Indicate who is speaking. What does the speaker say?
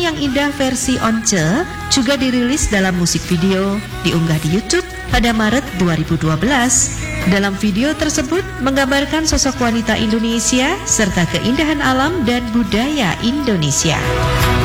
Speaker 1: yang indah versi Once juga dirilis dalam musik video, diunggah di YouTube pada Maret 2012. Dalam video tersebut menggambarkan sosok wanita Indonesia serta keindahan alam dan budaya Indonesia.